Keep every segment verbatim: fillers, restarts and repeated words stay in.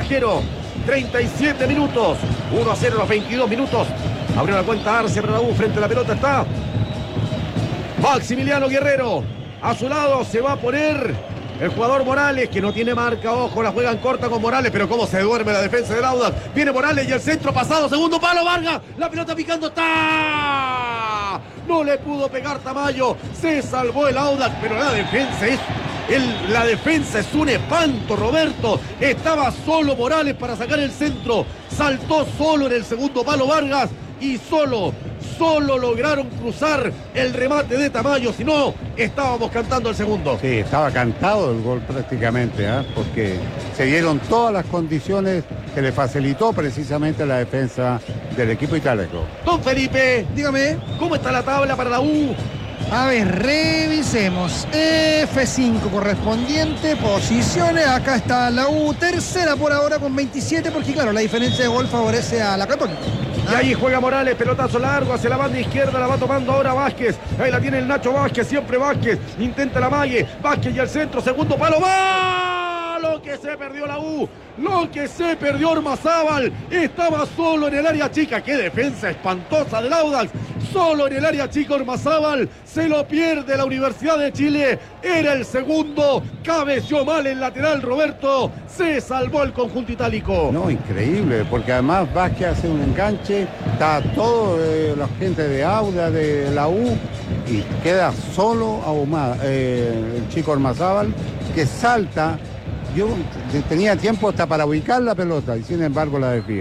Viajero. treinta y siete minutos. uno a cero a los veintidós minutos. Abrió la cuenta Arce para la U. Frente a la pelota está Maximiliano Guerrero. A su lado se va a poner el jugador Morales, que no tiene marca. Ojo, la juegan corta con Morales, pero cómo se duerme la defensa del Audax. Viene Morales y el centro pasado, segundo palo, Vargas. La pelota picando, está. No le pudo pegar Tamayo. Se salvó el Audax, pero la defensa es... El, la defensa es un espanto, Roberto. Estaba solo Morales para sacar el centro. Saltó solo en el segundo palo Vargas. Y solo, solo lograron cruzar el remate de Tamayo. Si no, estábamos cantando el segundo. Sí, estaba cantado el gol prácticamente, ¿eh? Porque se dieron todas las condiciones que le facilitó precisamente la defensa del equipo itálico. Don Felipe, dígame, ¿cómo está la tabla para la U? A ver, revisemos. F cinco correspondiente, posiciones. Acá está la U, tercera por ahora con veintisiete, porque claro, la diferencia de gol favorece a la Católica. Y ahí juega Morales, pelotazo largo hacia la banda izquierda, la va tomando ahora Vázquez. Ahí la tiene el Nacho Vázquez, siempre Vázquez. Intenta la Malle, Vázquez y al centro, segundo palo, ¡va! Lo que se perdió la U, lo que se perdió Ormazábal. Estaba solo en el área chica. Qué defensa espantosa del Audax. Solo en el área chica Ormazábal. Se lo pierde la Universidad de Chile. Era el segundo. Cabeció mal el lateral Roberto. Se salvó el conjunto itálico. No, increíble, porque además Vázquez hace un enganche. Está todo eh, la gente de Audax, de la U, y queda solo ahumada. Eh, el chico Ormazábal, que salta. Yo tenía tiempo hasta para ubicar la pelota y sin embargo la desvía.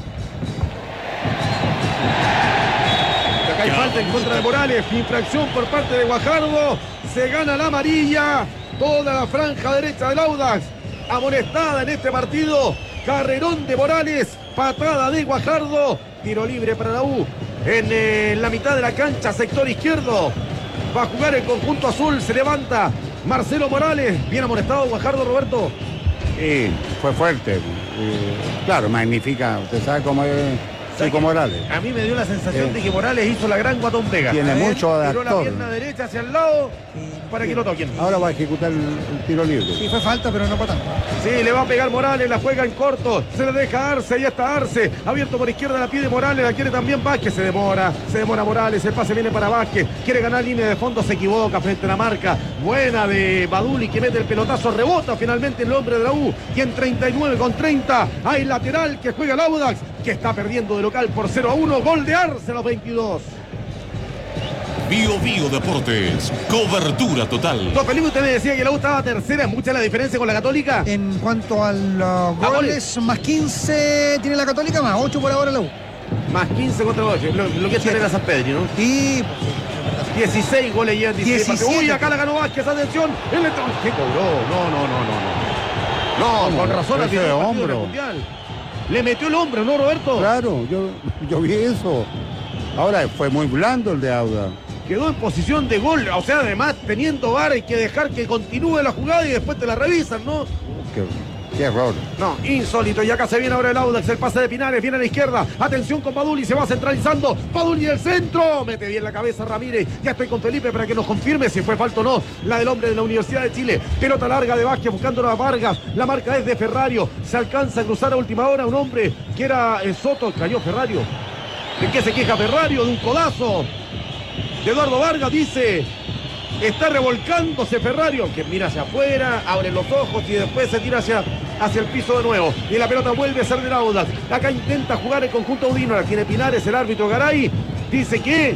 Acá hay falta en contra de Morales, infracción por parte de Guajardo. Se gana la amarilla. Toda la franja derecha del Audax amonestada en este partido. Carrerón de Morales, patada de Guajardo. Tiro libre para la U en eh, la mitad de la cancha, sector izquierdo. Va a jugar el conjunto azul, se levanta Marcelo Morales, bien amonestado Guajardo, Roberto. Sí, fue fuerte. Eh, claro, magnífica. Usted sabe cómo es Chico Morales. A mí me dio la sensación eh, de que Morales hizo la gran Guatón Vega. Tiene ver, mucho de tiró actor. la pierna derecha hacia el lado para que lo toquen. Ahora va a ejecutar el, el tiro libre. Sí, fue falta, pero no para tanto. Sí, le va a pegar Morales, la juega en corto, se le deja Arce, ahí está Arce, abierto por izquierda, la pide Morales, la quiere también Vázquez, se demora, se demora Morales, el pase viene para Vázquez, quiere ganar línea de fondo, se equivoca frente a la marca, buena de Baduli que mete el pelotazo, rebota finalmente el hombre de la U, y en treinta y nueve con treinta hay lateral que juega el Audax, que está perdiendo de local por cero a uno, gol de Arce a los veintidós. Bio Bio Deportes, cobertura total. Don Felipe, usted me decía que la U estaba tercera, ¿es mucha la diferencia con la Católica? En cuanto a los goles, goles, más quince tiene la Católica, más ocho por ahora la U. Más quince contra ocho, lo, lo que es tener a San Pedri, ¿no? Y dieciséis goles ya en diecisiete. diecisiete. Uy, acá la ganó Vázquez, atención. El entró. ¿Qué cobró? No, no, no, no, no. No, con razón Ese al de partido hombro. del Mundial. Le metió el hombro, ¿no, Roberto? Claro, yo, yo vi eso. Ahora fue muy blando el de Audax. Quedó en posición de gol. O sea, además, teniendo V A R hay que dejar que continúe la jugada y después te la revisan, ¿no? Qué, qué error. No, insólito. Y acá se viene ahora el Audax. El pase de Pinares viene a la izquierda. Atención con Baduli. Se va centralizando. Baduli del centro. Mete bien la cabeza Ramírez. Ya estoy con Felipe para que nos confirme si fue falta o no. La del hombre de la Universidad de Chile. Pelota larga de Vázquez buscando a Vargas. La marca es de Ferrario. Se alcanza a cruzar a última hora un hombre que era el Soto. Cayó Ferrario. ¿De qué se queja Ferrario? De un codazo. De Eduardo Vargas dice. Está revolcándose Ferrario, que mira hacia afuera, abre los ojos y después se tira hacia, hacia el piso de nuevo. Y la pelota vuelve a ser del Audax. Acá intenta jugar el conjunto audino, la tiene Pinares, el árbitro Garay. Dice que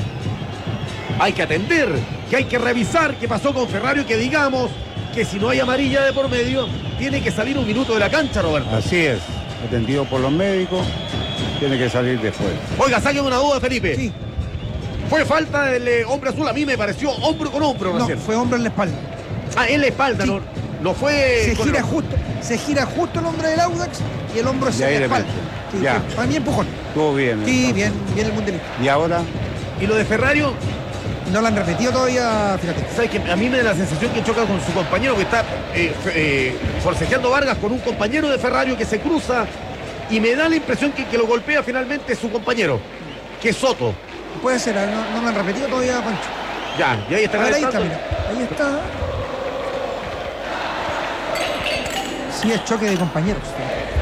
hay que atender, que hay que revisar qué pasó con Ferrario, que digamos que si no hay amarilla de por medio, tiene que salir un minuto de la cancha, Roberto. Así es, atendido por los médicos, tiene que salir después. Oiga, saquen una duda, Felipe. sí, ¿Fue falta del eh, hombre azul? A mí me pareció hombro con hombro no, recién. fue hombro en la espalda. Ah, en la espalda, Sí. no, no fue... Se con gira el- justo, se gira justo el hombre del Audax y el hombro es Y ahí en la le espalda. mete. Sí, Ya. sí, para mí empujón. Estuvo bien. Sí, entonces. bien, bien el mundialista. Y ahora, Y lo de Ferrario, No lo han repetido todavía, fíjate. ¿sabes qué? A mí me da la sensación que choca con su compañero, que está eh, fe- eh, forcejeando Vargas con un compañero de Ferrario que se cruza, y me da la impresión que, que lo golpea finalmente su compañero, que es Soto. Puede ser, no, no lo han repetido todavía, Pancho. Ya, y ahí está. A ver, ahí está, calentando. mira. Ahí está. Sí, es choque de compañeros.